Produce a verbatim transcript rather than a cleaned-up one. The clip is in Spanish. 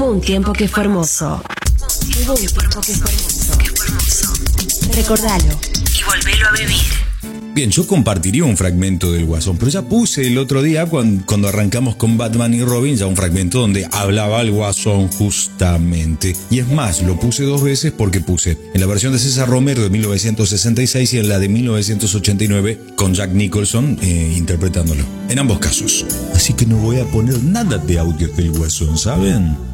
Hubo un tiempo que fue hermoso. Hubo un tiempo que fue hermoso. Recordalo y volvelo a vivir. Bien, yo compartiría un fragmento del Guasón, pero ya puse el otro día cuando, cuando arrancamos con Batman y Robin, ya un fragmento donde hablaba el Guasón justamente. Y es más, lo puse dos veces porque puse en la versión de César Romero de mil novecientos sesenta y seis y en la de mil novecientos ochenta y nueve con Jack Nicholson eh, interpretándolo. En ambos casos. Así que no voy a poner nada de audio del Guasón, ¿saben?